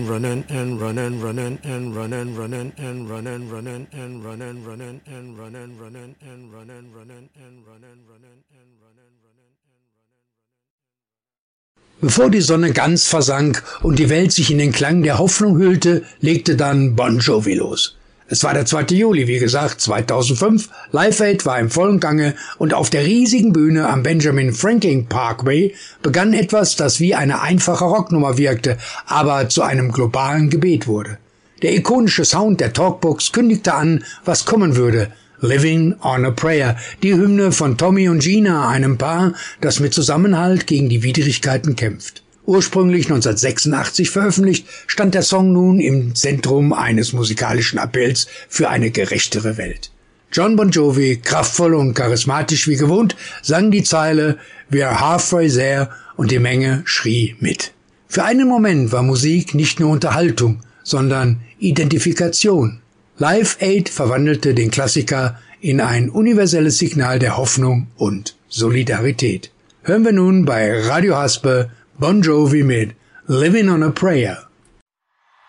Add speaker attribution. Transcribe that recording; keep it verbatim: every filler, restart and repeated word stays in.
Speaker 1: running and running, running and running, running and running, running and running, running and running, running and running, running and running, running and running, running.
Speaker 2: Bevor die Sonne ganz versank und die Welt sich in den Klang der Hoffnung hüllte, legte dann Bon Jovi los. Es war der zweite Juli, wie gesagt, zweitausendfünf. Live Aid war im vollen Gange und auf der riesigen Bühne am Benjamin Franklin Parkway begann etwas, das wie eine einfache Rocknummer wirkte, aber zu einem globalen Gebet wurde. Der ikonische Sound der Talkbox kündigte an, was kommen würde. Living on a Prayer, die Hymne von Tommy und Gina, einem Paar, das mit Zusammenhalt gegen die Widrigkeiten kämpft. Ursprünglich neunzehnhundertsechsundachtzig veröffentlicht, stand der Song nun im Zentrum eines musikalischen Appells für eine gerechtere Welt. John Bon Jovi, kraftvoll und charismatisch wie gewohnt, sang die Zeile "We're halfway there" und die Menge schrie mit. Für einen Moment war Musik nicht nur Unterhaltung, sondern Identifikation. Live Aid verwandelte den Klassiker in ein universelles Signal der Hoffnung und Solidarität. Hören wir nun bei Radio Haspe Bon Jovi mit Living on a Prayer.